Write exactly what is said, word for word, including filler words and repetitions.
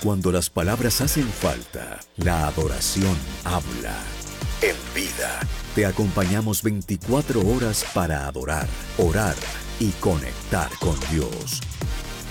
cuando las palabras hacen falta, la adoración habla. En Vida, te acompañamos veinticuatro horas para adorar, orar y conectar con Dios.